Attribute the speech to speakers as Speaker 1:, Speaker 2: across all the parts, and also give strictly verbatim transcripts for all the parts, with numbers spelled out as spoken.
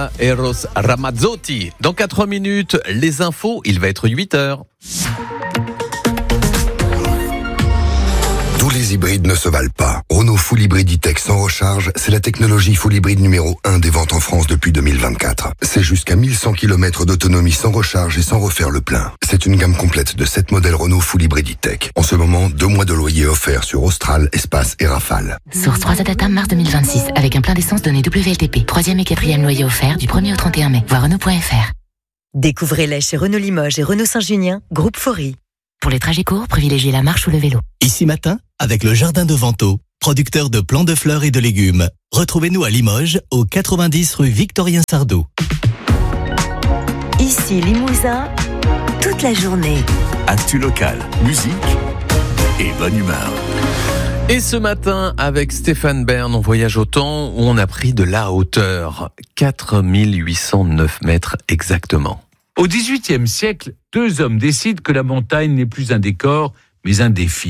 Speaker 1: Sia, Eros Ramazzotti. Dans quatre minutes, les infos, il va être huit heures.
Speaker 2: Tous les hybrides ne se valent pas. Renault Full Hybrid E-Tech sans recharge, c'est la technologie Full Hybrid numéro un des ventes en France depuis deux mille vingt-quatre. C'est jusqu'à mille cent kilomètres d'autonomie sans recharge et sans refaire le plein. C'est une gamme complète de sept modèles Renault Full Hybrid E-Tech. En ce moment, deux mois de loyer offerts sur Austral, Espace et Rafale.
Speaker 3: Source trois Data mars deux mille vingt-six, avec un plein d'essence donné W L T P. Troisième et quatrième loyer offert du premier au trente et un mai. Voir Renault point F R.
Speaker 4: Découvrez-les chez Renault Limoges et Renault Saint-Junien, groupe Faury.
Speaker 3: Pour les trajets courts, privilégiez la marche ou le vélo.
Speaker 5: Ici Matin, avec le Jardin de Vento, producteur de plants de fleurs et de légumes. Retrouvez-nous à Limoges, au quatre-vingt-dix rue Victorien Sardou.
Speaker 4: Ici Limousin, toute la journée.
Speaker 6: Actu local, musique et bonne humeur.
Speaker 1: Et ce matin, avec Stéphane Bern, on voyage au temps où on a pris de la hauteur. quatre mille huit cent neuf mètres exactement.
Speaker 7: Au dix-huitième siècle, deux hommes décident que la montagne n'est plus un décor, mais un défi.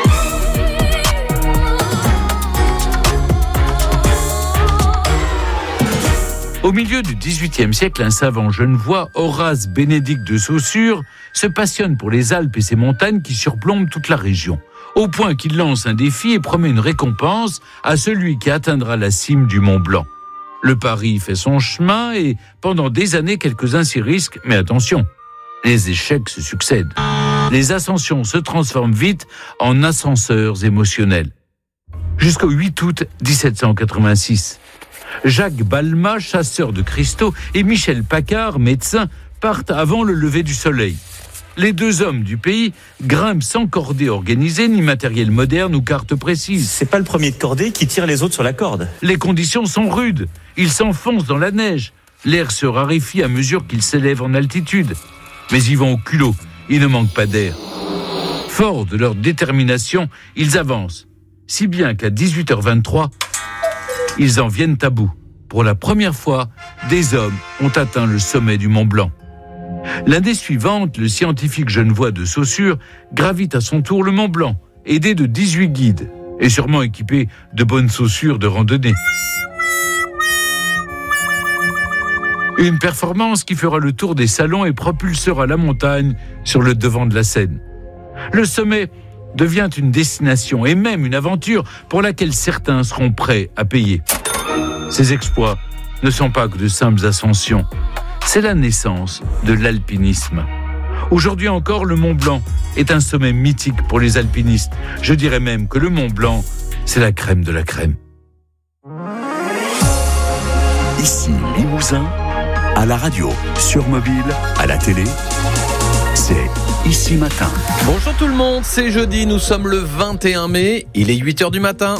Speaker 7: Au milieu du dix-huitième siècle, un savant genevois, Horace Bénédict de Saussure, se passionne pour les Alpes et ses montagnes qui surplombent toute la région, au point qu'il lance un défi et promet une récompense à celui qui atteindra la cime du Mont Blanc. Le pari fait son chemin et pendant des années, quelques-uns s'y risquent, mais attention, les échecs se succèdent. Les ascensions se transforment vite en ascenseurs émotionnels. Jusqu'au huit août dix-sept cent quatre-vingt-six, Jacques Balmat, chasseur de cristaux, et Michel Paccard, médecin, partent avant le lever du soleil. Les deux hommes du pays grimpent sans cordée organisée, ni matériel moderne ou carte précise.
Speaker 8: C'est pas le premier de cordée qui tire les autres sur la corde.
Speaker 7: Les conditions sont rudes. Ils s'enfoncent dans la neige. L'air se raréfie à mesure qu'ils s'élèvent en altitude. Mais ils vont au culot. Il ne manque pas d'air. Forts de leur détermination, ils avancent. Si bien qu'à dix-huit heures vingt-trois, ils en viennent à bout. Pour la première fois, des hommes ont atteint le sommet du Mont Blanc. L'année suivante, le scientifique genevois de Saussure gravite à son tour le Mont Blanc, aidé de dix-huit guides, et sûrement équipé de bonnes chaussures de randonnée. Une performance qui fera le tour des salons et propulsera la montagne sur le devant de la scène. Le sommet devient une destination et même une aventure pour laquelle certains seront prêts à payer. Ces exploits ne sont pas que de simples ascensions. C'est la naissance de l'alpinisme. Aujourd'hui encore, le Mont Blanc est un sommet mythique pour les alpinistes. Je dirais même que le Mont Blanc, c'est la crème de la crème.
Speaker 6: Ici Limousin, à la radio, sur mobile, à la télé, c'est Ici Matin.
Speaker 1: Bonjour tout le monde, c'est jeudi, nous sommes le vingt et un mai, il est huit heures du matin.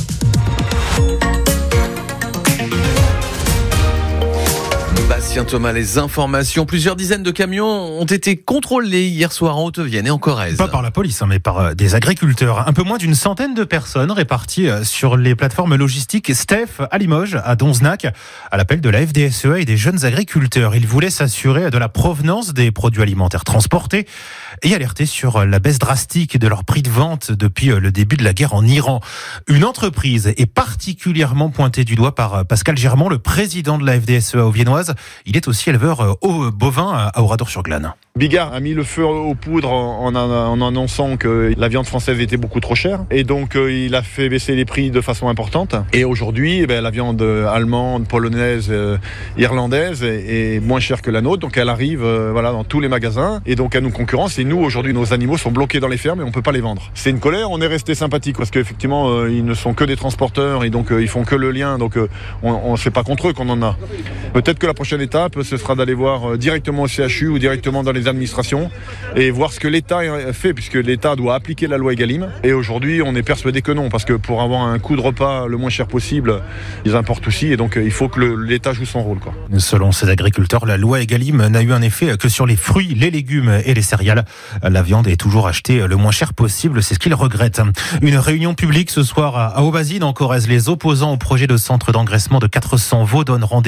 Speaker 1: Bastien Thomas, les informations. Plusieurs dizaines de camions ont été contrôlés hier soir en Haute-Vienne et en Corrèze.
Speaker 9: Pas par la police, hein, mais par euh, des agriculteurs. Un peu moins d'une centaine de personnes réparties euh, sur les plateformes logistiques Steph à Limoges, à Donzenac, à l'appel de la F D S E A et des jeunes agriculteurs. Ils voulaient s'assurer de la provenance des produits alimentaires transportés et alerter sur la baisse drastique de leur prix de vente depuis le début de la guerre en Iran. Une entreprise est particulièrement pointée du doigt par Pascal Germont, le président de la F D S E A auviennoise. Il est aussi éleveur au bovin à Oradour-sur-Glane.
Speaker 10: Bigard a mis le feu aux poudres en, en, en annonçant que la viande française était beaucoup trop chère. Et donc, euh, il a fait baisser les prix de façon importante. Et aujourd'hui, eh ben, la viande allemande, polonaise, euh, irlandaise est, est moins chère que la nôtre. Donc, elle arrive euh, voilà, dans tous les magasins. Et donc, elle nous concurrence. Et nous, aujourd'hui, nos animaux sont bloqués dans les fermes et on ne peut pas les vendre. C'est une colère. On est resté sympathique parce qu'effectivement, euh, ils ne sont que des transporteurs et donc euh, ils font que le lien. Donc, euh, on ne sait pas contre eux qu'on en a. Peut-être que la prochaine étape, ce sera d'aller voir euh, directement au C H U ou directement dans les administrations et voir ce que l'État fait, puisque l'État doit appliquer la loi Egalim. Et aujourd'hui, on est persuadé que non, parce que pour avoir un coût de repas le moins cher possible, ils importent aussi, et donc il faut que le, l'État joue son rôle, quoi.
Speaker 9: Selon ces agriculteurs, la loi Egalim n'a eu un effet que sur les fruits, les légumes et les céréales. La viande est toujours achetée le moins cher possible, c'est ce qu'ils regrettent. Une réunion publique ce soir à Aubazine, en Corrèze. Les opposants au projet de centre d'engraissement de quatre cents veaux donnent rendez-vous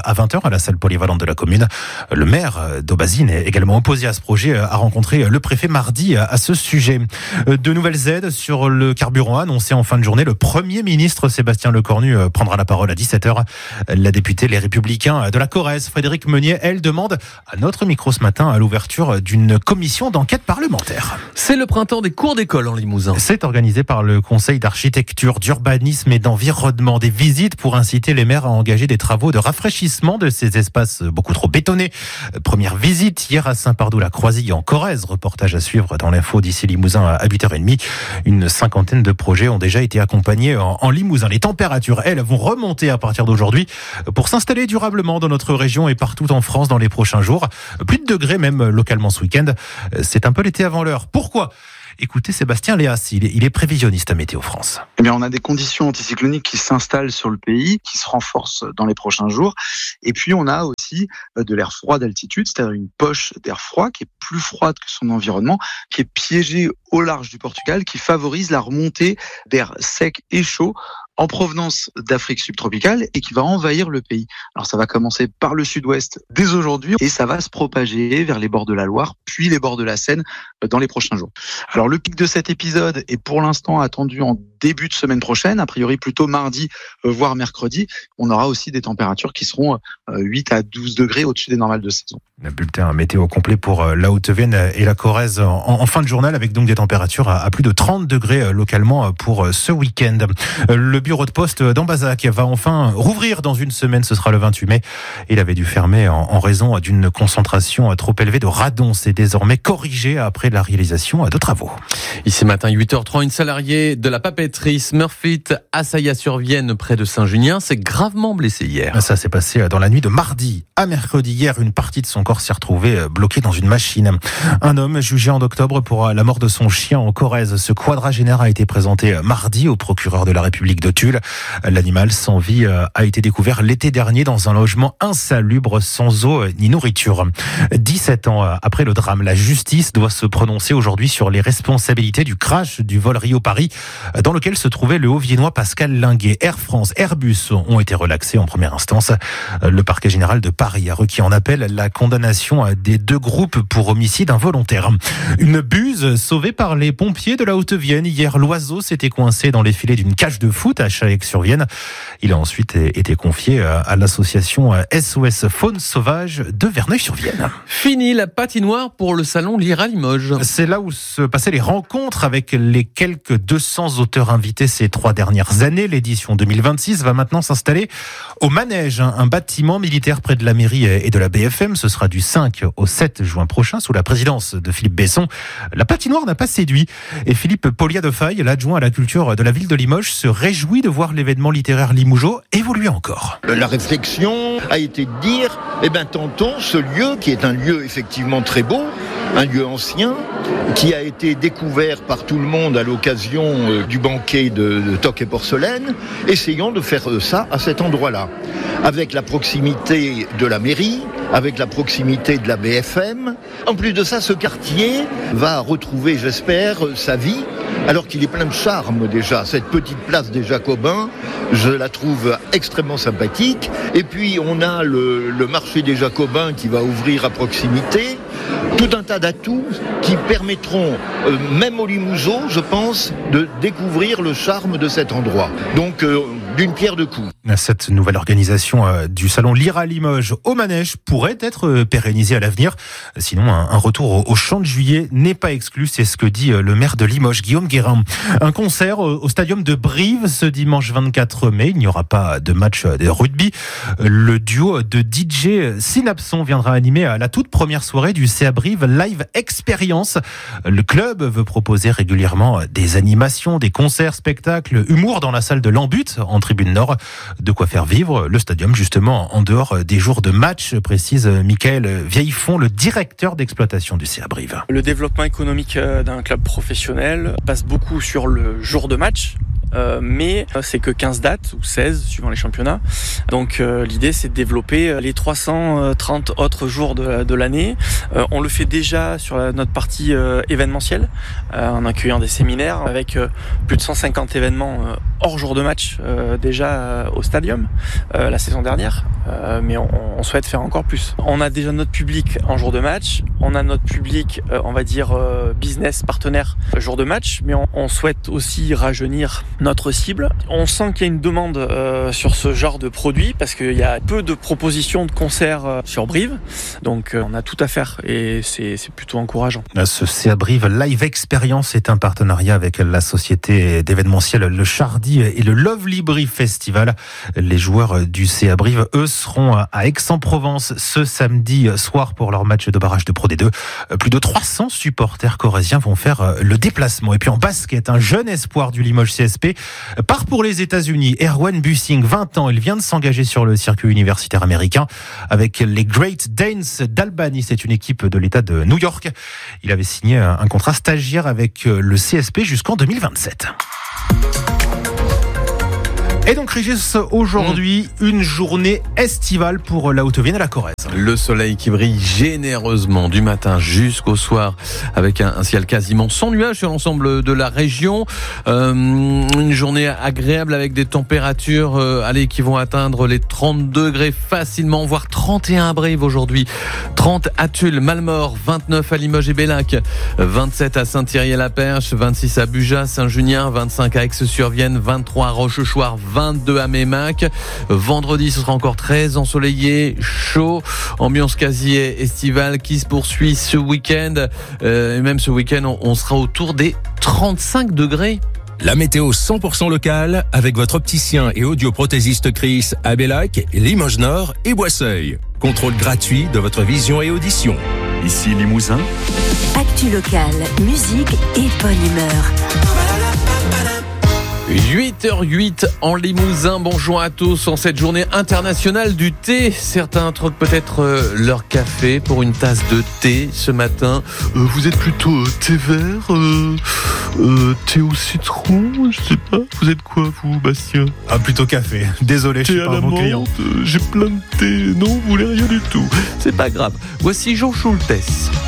Speaker 9: à vingt heures à la salle polyvalente de la commune. Le maire d'Aubazine est également opposé à ce projet, a rencontré le préfet mardi à ce sujet. De nouvelles aides sur le carburant annoncées en fin de journée. Le Premier ministre Sébastien Lecornu prendra la parole à dix-sept heures. La députée Les Républicains de la Corrèze, Frédérique Meunier, elle demande à notre micro ce matin à l'ouverture d'une commission d'enquête parlementaire.
Speaker 1: C'est le printemps des cours d'école en Limousin.
Speaker 9: C'est organisé par le Conseil d'architecture, d'urbanisme et d'environnement. Des visites pour inciter les maires à engager des travaux de rafraîchissement de ces espaces beaucoup trop bétonnés. Première visite hier à Saint-Pardoux-la-Croisille en Corrèze. Reportage à suivre dans l'info d'ici Limousin à huit heures trente. Une cinquantaine de projets ont déjà été accompagnés en, en Limousin. Les températures, elles, vont remonter à partir d'aujourd'hui pour s'installer durablement dans notre région et partout en France dans les prochains jours. Plus de degrés même localement ce week-end. C'est un peu l'été avant l'heure. Pourquoi ? Écoutez Sébastien Léas, il est prévisionniste à Météo France.
Speaker 11: Eh bien, on a des conditions anticycloniques qui s'installent sur le pays, qui se renforcent dans les prochains jours. Et puis, on a aussi de l'air froid d'altitude, c'est-à-dire une poche d'air froid qui est plus froide que son environnement, qui est piégée au large du Portugal, qui favorise la remontée d'air sec et chaud en provenance d'Afrique subtropicale et qui va envahir le pays. Alors ça va commencer par le sud-ouest dès aujourd'hui et ça va se propager vers les bords de la Loire, puis les bords de la Seine dans les prochains jours. Alors le pic de cet épisode est pour l'instant attendu en début de semaine prochaine, a priori plutôt mardi, voire mercredi. On aura aussi des températures qui seront huit à douze degrés au-dessus des normales de saison.
Speaker 9: Un bulletin météo complet pour la Haute-Vienne et la Corrèze en, en fin de journal avec donc des températures à, à plus de trente degrés localement pour ce week-end. Le bureau de poste d'Ambazac va enfin rouvrir dans une semaine, ce sera le vingt-huit mai. Il avait dû fermer en, en raison d'une concentration trop élevée de radon. C'est désormais corrigé après la réalisation de travaux.
Speaker 1: Ici matin, huit heures trente, une salariée de la papeterie Smurfit à Saillat-sur-Vienne, près de Saint-Junien, s'est gravement blessée hier.
Speaker 9: Ça s'est passé dans la nuit de mardi à mercredi. Hier, une partie de son corps s'est retrouvée bloquée dans une machine. Un homme jugé en octobre pour la mort de son chien en Corrèze. Ce quadragénaire a été présenté mardi au procureur de la République de Tulle. L'animal sans vie a été découvert l'été dernier dans un logement insalubre sans eau ni nourriture. dix-sept ans après le drame, la justice doit se prononcer aujourd'hui sur les responsabilités du crash du vol Rio-Paris dans lequel se trouvait le Haut-Viennois Pascal Linguet. Air France, Airbus ont été relaxés en première instance. Le parquet général de Paris a requis en appel la condamnation des deux groupes pour homicide involontaire. Une buse sauvée par les pompiers de la Haute-Vienne. Hier, l'oiseau s'était coincé dans les filets d'une cage de foot à Châlec-sur-Vienne. Il a ensuite été confié à l'association S O S Faune Sauvage de Verneuil-sur-Vienne.
Speaker 1: Fini la patinoire pour le salon Lire à Limoges.
Speaker 9: C'est là où se passaient les rencontres avec les quelques deux cents auteurs invités ces trois dernières années. L'édition deux mille vingt-six va maintenant s'installer au Manège, un bâtiment militaire près de la mairie et de la B F M. Ce sera du cinq au sept juin prochain sous la présidence de Philippe Besson. La patinoire n'a pas séduit et Philippe Pauliat-de-Faille, l'adjoint à la culture de la ville de Limoges, se réjouit de voir l'événement littéraire limougeot évoluer encore.
Speaker 12: La réflexion a été de dire, eh ben tentons ce lieu qui est un lieu effectivement très beau, un lieu ancien, qui a été découvert par tout le monde à l'occasion du banquet de, de Toc et Porcelaine. Essayons de faire ça à cet endroit-là, avec la proximité de la mairie, avec la proximité de la B F M. En plus de ça, ce quartier va retrouver, j'espère, sa vie, alors qu'il est plein de charme déjà. Cette petite place des Jacobins, je la trouve extrêmement sympathique. Et puis, on a le, le marché des Jacobins qui va ouvrir à proximité. Tout un tas d'atouts qui permettront, euh, même aux Limougeaux, je pense, de découvrir le charme de cet endroit. Donc, euh, d'une pierre deux coups.
Speaker 9: Cette nouvelle organisation euh, du salon Lire à Limoges au Manège pourrait être euh, pérennisée à l'avenir. Sinon, un, un retour au, au Champ de Juillet n'est pas exclu. C'est ce que dit euh, le maire de Limoges, Guillaume Guérin. Un concert au, au stadium de Brive ce dimanche vingt-quatre mai. Il n'y aura pas de match de rugby. Le duo de D J Synapson viendra animer à la toute première soirée du C A Brive Live Experience. Le club veut proposer régulièrement des animations, des concerts, spectacles, humour dans la salle de l'Embut en tribune nord. De quoi faire vivre le stadium justement en dehors des jours de match, précise Michael Vieillefond, le directeur d'exploitation du C A Brive.
Speaker 13: Le développement économique d'un club professionnel passe beaucoup sur le jour de match. euh, mais c'est que quinze dates, ou seize, suivant les championnats. Donc euh, l'idée, c'est de développer les trois cent trente autres jours de, de l'année. Euh, on le fait déjà sur la, notre partie euh, événementielle, euh, en accueillant des séminaires, avec euh, plus de cent cinquante événements euh, hors jour de match, euh, déjà euh, au Stadium, euh, la saison dernière. Euh, mais on, on souhaite faire encore plus. On a déjà notre public en jour de match, on a notre public, euh, on va dire, euh, business partenaire jour de match, mais on, on souhaite aussi rajeunir notre cible. On sent qu'il y a une demande euh, sur ce genre de produit, parce qu'il y a peu de propositions de concerts euh, sur Brive, donc euh, on a tout à faire et c'est, c'est plutôt encourageant.
Speaker 9: Ce C A Brive Live Experience est un partenariat avec la société d'événementiel Le Chardy et le Lovely Brive Festival. Les joueurs du C A Brive, eux, seront à Aix-en-Provence ce samedi soir pour leur match de barrage de Pro D deux. Plus de trois cents supporters corréziens vont faire le déplacement. Et puis en basket, un jeune espoir du Limoges C S P part pour les États-Unis. Erwan Bussing, vingt ans, il vient de s'engager sur le circuit universitaire américain avec les Great Danes d'Albany. C'est une équipe de l'État de New York. Il avait signé un contrat stagiaire avec le C S P jusqu'en deux mille vingt-sept. Et donc Régis, aujourd'hui, mmh. une journée estivale pour la Haute-Vienne et la Corrèze.
Speaker 1: Le soleil qui brille généreusement du matin jusqu'au soir, avec un, un ciel quasiment sans nuages sur l'ensemble de la région. Euh, une journée agréable avec des températures euh, allez, qui vont atteindre les trente degrés facilement, voire trente et un à Brive aujourd'hui, trente à Tulle, Malmort, vingt-neuf à Limoges et Bellac, vingt-sept à Saint-Thierry-la-Perche, vingt-six à Bujas, Saint-Junien, vingt-cinq à Aix-sur-Vienne, vingt-trois à Rochechouart, vingt-deux à Mémac. Vendredi, ce sera encore très ensoleillé, chaud, ambiance quasi estivale qui se poursuit ce week-end. Euh, et même ce week-end, on, on sera autour des trente-cinq degrés.
Speaker 14: La météo cent pour cent locale avec votre opticien et audioprothésiste Chris à Bellac, Limoges Nord et Boisseuil. Contrôle gratuit de votre vision et audition.
Speaker 6: Ici Limousin.
Speaker 4: Actu locale, musique et bonne humeur.
Speaker 1: huit heures huit en Limousin, bonjour à tous en cette journée internationale du thé. Certains troquent peut-être euh, leur café pour une tasse de thé ce matin. Euh, vous êtes plutôt euh, thé vert, euh, euh, thé au citron, je sais pas. Vous êtes quoi vous, Bastien?
Speaker 9: Ah, plutôt café. Désolé, je suis pas un bon client.
Speaker 1: Euh, j'ai plein de thé. Non, vous voulez rien du tout. C'est pas grave. Voici Jean Schultes.